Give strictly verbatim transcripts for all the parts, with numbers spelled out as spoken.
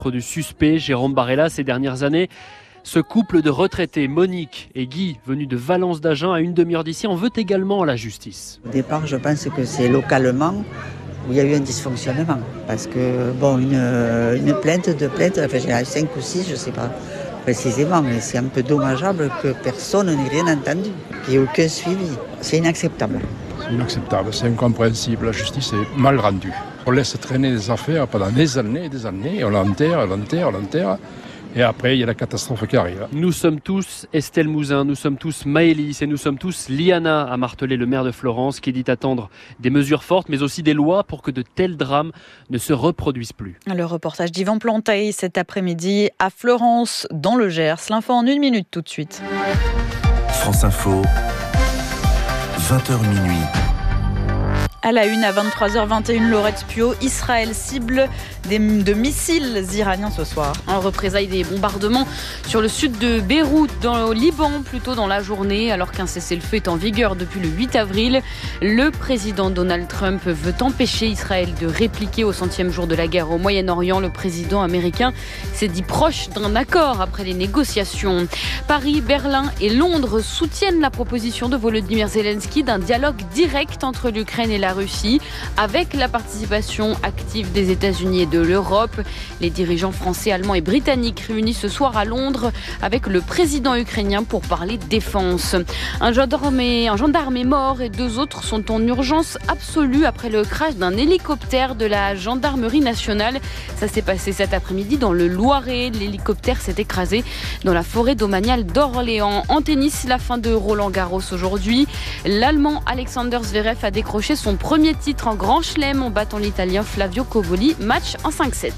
Du suspect Jérôme Barella ces dernières années. Ce couple de retraités, Monique et Guy, venus de Valence d'Agen à une demi-heure d'ici, en veut également à la justice. Au départ, je pense que c'est localement où il y a eu un dysfonctionnement. Parce que, bon, une, une plainte, deux plaintes, enfin, j'ai cinq ou six, je ne sais pas précisément, mais c'est un peu dommageable que personne n'ait rien entendu, qu'il n'y ait aucun suivi. C'est inacceptable. C'est inacceptable, c'est incompréhensible. La justice est mal rendue. On laisse traîner des affaires pendant des années et des années, on l'enterre, l'enterre, l'enterre. Et après, il y a la catastrophe qui arrive. Nous sommes tous Estelle Mouzin, nous sommes tous Maëlys et nous sommes tous Liana, a martelé le maire de Florence, qui dit attendre des mesures fortes, mais aussi des lois pour que de tels drames ne se reproduisent plus. Le reportage d'Yvan Planteil cet après-midi à Florence, dans le Gers. L'info en une minute tout de suite. France Info, vingt heures minuit. À la une, à vingt-trois heures vingt et une, Laurette Puot, Israël cible des, de missiles iraniens ce soir. En représailles des bombardements sur le sud de Beyrouth, dans le Liban, plutôt dans la journée, alors qu'un cessez-le-feu est en vigueur depuis le huit avril. Le président Donald Trump veut empêcher Israël de répliquer au centième jour de la guerre au Moyen-Orient. Le président américain s'est dit proche d'un accord après les négociations. Paris, Berlin et Londres soutiennent la proposition de Volodymyr Zelensky d'un dialogue direct entre l'Ukraine et la Russie, avec la participation active des États-Unis et de l'Europe. Les dirigeants français, allemands et britanniques réunis ce soir à Londres avec le président ukrainien pour parler défense. Un gendarme, est, un gendarme est mort et deux autres sont en urgence absolue après le crash d'un hélicoptère de la gendarmerie nationale. Ça s'est passé cet après-midi dans le Loiret. L'hélicoptère s'est écrasé dans la forêt domaniale d'Orléans. En tennis, la fin de Roland Garros aujourd'hui. L'Allemand Alexander Zverev a décroché son premier titre en Grand Chelem en battant l'Italien Flavio Cobolli, match en cinq sept.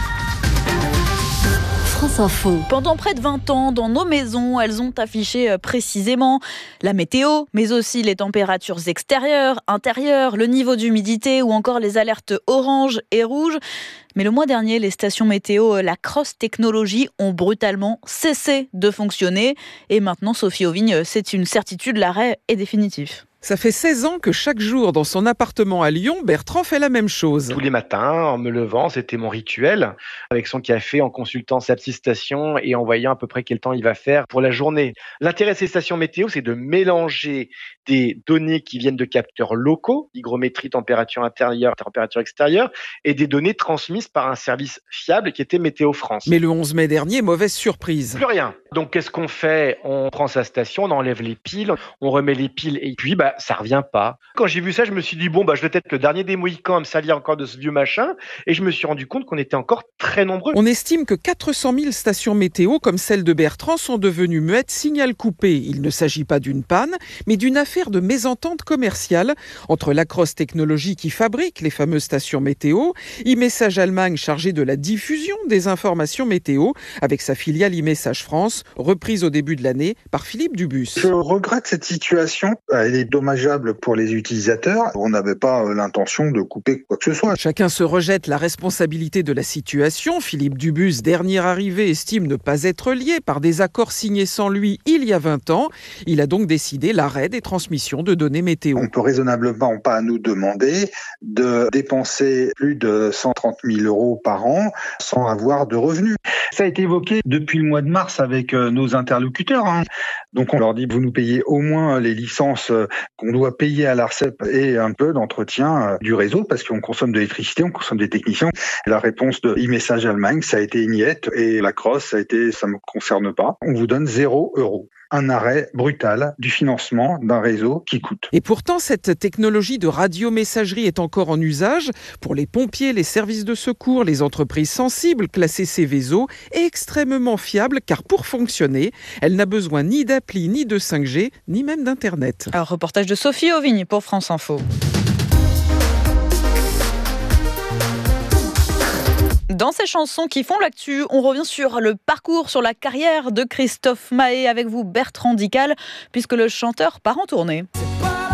France Info. Pendant près de vingt ans, dans nos maisons, elles ont affiché précisément la météo, mais aussi les températures extérieures, intérieures, le niveau d'humidité ou encore les alertes orange et rouge. Mais le mois dernier, les stations météo La Crosse Technologie ont brutalement cessé de fonctionner. Et maintenant, Sophie Auvigne, c'est une certitude, l'arrêt est définitif. Ça fait seize ans que chaque jour, dans son appartement à Lyon, Bertrand fait la même chose. Tous les matins, en me levant, c'était mon rituel, avec son café, en consultant sa petite station et en voyant à peu près quel temps il va faire pour la journée. L'intérêt de ces stations météo, c'est de mélanger des données qui viennent de capteurs locaux, hygrométrie, température intérieure, température extérieure, et des données transmises par un service fiable qui était Météo France. Mais le onze mai dernier, mauvaise surprise. Plus rien. Donc qu'est-ce qu'on fait ? On prend sa station, on enlève les piles, on remet les piles et puis bah ça revient pas. Quand j'ai vu ça, je me suis dit bon bah je vais peut-être le dernier des Mohicans à me salir encore de ce vieux machin, et je me suis rendu compte qu'on était encore très nombreux. On estime que quatre cent mille stations météo comme celle de Bertrand sont devenues muettes, signal coupé. Il ne s'agit pas d'une panne, mais d'une affaire de mésentente commerciale entre La Crosse Technologie qui fabrique les fameuses stations météo, e-Message Allemagne chargé de la diffusion des informations météo avec sa filiale e-Message France, reprise au début de l'année par Philippe Dubus. Je regrette cette situation, elle est dommageable pour les utilisateurs. On n'avait pas l'intention de couper quoi que ce soit. Chacun se rejette la responsabilité de la situation. Philippe Dubus, dernier arrivé, estime ne pas être lié par des accords signés sans lui il y a vingt ans. Il a donc décidé l'arrêt des transmissions de données météo. On peut raisonnablement pas nous demander de dépenser plus de cent trente mille euros par an sans avoir de revenus. Ça a été évoqué depuis le mois de mars avec nos interlocuteurs. Hein. Donc on leur dit, vous nous payez au moins les licences qu'on doit payer à l'Arcep et un peu d'entretien du réseau parce qu'on consomme de l'électricité, on consomme des techniciens. La réponse de e-Message Allemagne, ça a été une niette, et La Crosse, ça a été, ça me concerne pas. On vous donne zéro euro. Un arrêt brutal du financement d'un réseau qui coûte. Et pourtant, cette technologie de radiomessagerie est encore en usage pour les pompiers, les services de secours, les entreprises sensibles classées Céveso, est extrêmement fiable car pour fonctionner, elle n'a besoin ni d'appli, ni de cinq G, ni même d'Internet. Alors, reportage de Sophie Auvigne pour France Info. Dans ces chansons qui font l'actu, on revient sur le parcours, sur la carrière de Christophe Maé avec vous Bertrand Dical, puisque le chanteur part en tournée.